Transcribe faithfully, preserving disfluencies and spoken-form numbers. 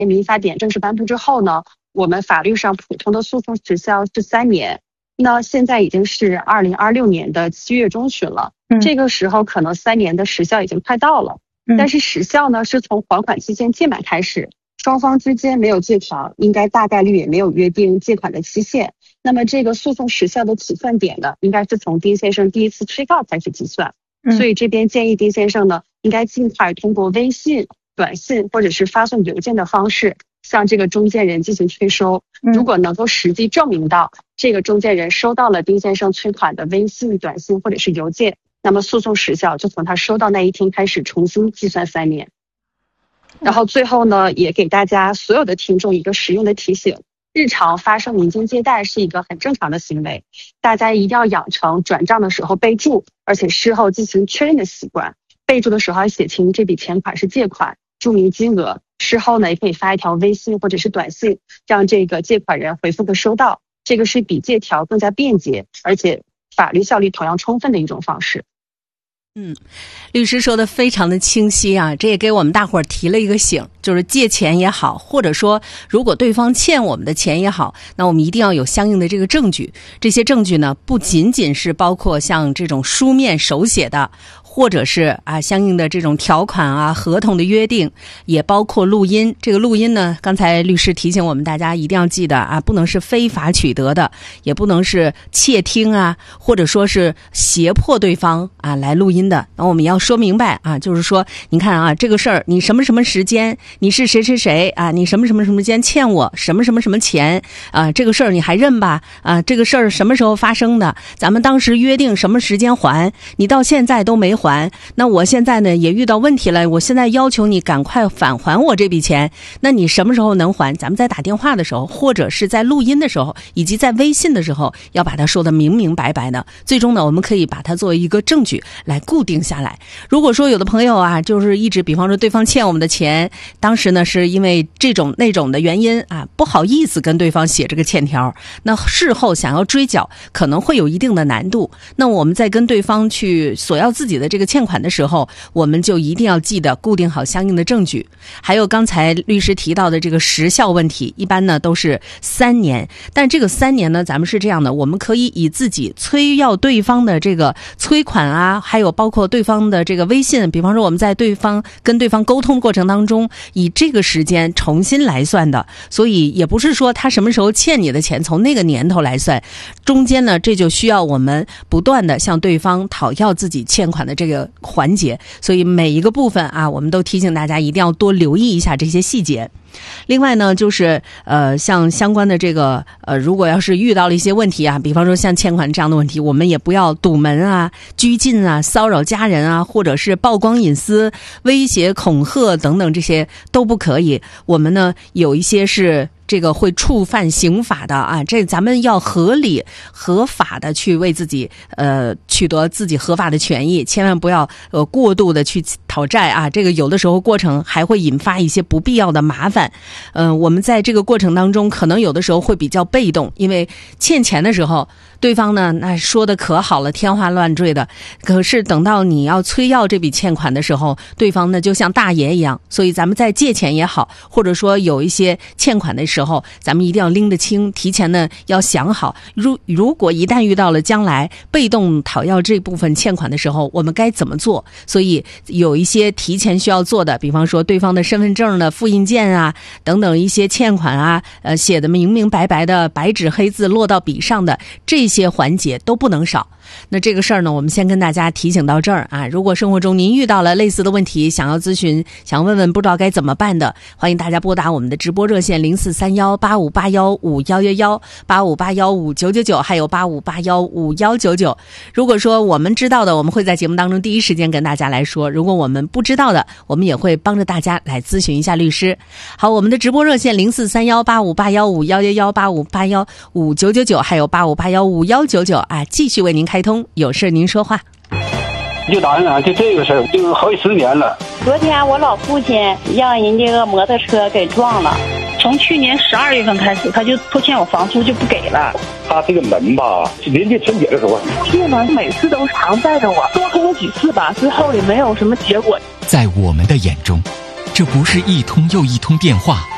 民法典正式颁布之后呢，我们法律上普通的诉讼时效是三年。那现在已经是二零二六年的七月中旬了，嗯、这个时候可能三年的时效已经快到了。嗯、但是时效呢是从还款期限届满开始，双方之间没有借条，应该大概率也没有约定借款的期限。那么这个诉讼时效的起算点呢，应该是从丁先生第一次催告开始计算。嗯、所以这边建议丁先生呢，应该尽快通过微信、短信或者是发送邮件的方式向这个中间人进行催收。如果能够实际证明到这个中间人收到了丁先生催款的微信、短信或者是邮件，那么诉讼时效就从他收到那一天开始重新计算三年。然后最后呢，也给大家所有的听众一个实用的提醒，日常发生民间借贷是一个很正常的行为，大家一定要养成转账的时候备注，而且事后进行确认的习惯。备注的时候要写清这笔钱款是借款，注明金额，事后呢也可以发一条微信或者是短信，让这个借款人回复个收到，这个是比借条更加便捷，而且法律效力同样充分的一种方式。 嗯，律师说的非常的清晰啊，这也给我们大伙儿提了一个醒，就是借钱也好，或者说如果对方欠我们的钱也好，那我们一定要有相应的这个证据。这些证据呢，不仅仅是包括像这种书面手写的，或者是啊相应的这种条款啊、合同的约定，也包括录音。这个录音呢，刚才律师提醒我们大家一定要记得啊，不能是非法取得的，也不能是窃听啊，或者说是胁迫对方啊来录音的。那我们要说明白啊，就是说，你看啊，这个事儿你什么什么时间，你是谁谁谁啊，你什么什么什么时间欠我什么什么什么钱啊，这个事儿你还认吧？啊，这个事儿什么时候发生的？咱们当时约定什么时间还，你到现在都没还，那我现在呢也遇到问题了，我现在要求你赶快返还我这笔钱，那你什么时候能还？咱们在打电话的时候，或者是在录音的时候，以及在微信的时候，要把它说得明明白白的。最终呢，我们可以把它作为一个证据来固定下来。如果说有的朋友啊，就是一直比方说对方欠我们的钱，当时呢是因为这种那种的原因啊，不好意思跟对方写这个欠条，那事后想要追缴可能会有一定的难度。那我们在跟对方去索要自己的这个欠款的时候，我们就一定要记得固定好相应的证据。还有刚才律师提到的这个时效问题，一般呢都是三年，但这个三年呢，咱们是这样的，我们可以以自己催要对方的这个催款啊，还有包括对方的这个微信，比方说我们在对方跟对方沟通过程当中，以这个时间重新来算的，所以也不是说他什么时候欠你的钱从那个年头来算，中间呢这就需要我们不断的向对方讨要自己欠款的这个环节，所以每一个部分啊，我们都提醒大家一定要多留意一下这些细节。另外呢，就是呃，像相关的这个呃，如果要是遇到了一些问题啊，比方说像欠款这样的问题，我们也不要堵门啊、拘禁啊、骚扰家人啊，或者是曝光隐私、威胁、恐吓等等，这些都不可以。我们呢，有一些是这个会触犯刑法的啊，这咱们要合理合法的去为自己呃取得自己合法的权益，千万不要呃过度的去讨债啊，这个有的时候过程还会引发一些不必要的麻烦。嗯、呃，我们在这个过程当中，可能有的时候会比较被动，因为欠钱的时候，对方呢那说的可好了，天花乱坠的，可是等到你要催要这笔欠款的时候，对方呢就像大爷一样。所以咱们在借钱也好，或者说有一些欠款的时候，咱们一定要拎得清，提前呢要想好，如如果一旦遇到了将来被动讨要这部分欠款的时候，我们该怎么做？所以有一些提前需要做的，比方说对方的身份证的复印件啊，等等一些欠款啊，呃写的明明白白的，白纸黑字落到笔上的，这些环节都不能少。那这个事儿呢，我们先跟大家提醒到这儿啊。如果生活中您遇到了类似的问题，想要咨询，想问问不知道该怎么办的，欢迎大家拨打我们的直播热线零四三幺八五八幺五幺幺幺、八五八幺五九九九，还有八五八幺五幺九九。如果说我们知道的，我们会在节目当中第一时间跟大家来说；如果我们不知道的，我们也会帮着大家来咨询一下律师。好，我们的直播热线零四三幺八五八幺五幺幺幺、八五八幺五九九九，还有八五八幺五幺九九啊，继续为您开通，有事您说话。 就打算啊，就这个事儿，就好几十年了。 昨天我老父亲让人家个摩托车给撞了，从去年十二月份开始，他就拖欠我房租就不给了。 他这个门吧，临近春节的时候， 这呢每次都常带着我，多通了几次吧，最后也没有什么结果。 在我们的眼中，这不是一通又一通电话，